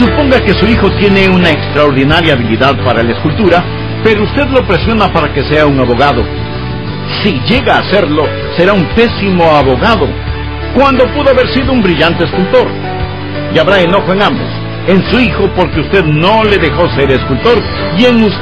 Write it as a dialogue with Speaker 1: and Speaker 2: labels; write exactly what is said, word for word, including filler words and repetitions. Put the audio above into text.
Speaker 1: Suponga que su hijo tiene una extraordinaria habilidad para la escultura, pero usted lo presiona para que sea un abogado. Si llega a serlo, será un pésimo abogado, cuando pudo haber sido un brillante escultor. Y habrá enojo en ambos, en su hijo porque usted no le dejó ser escultor, y en usted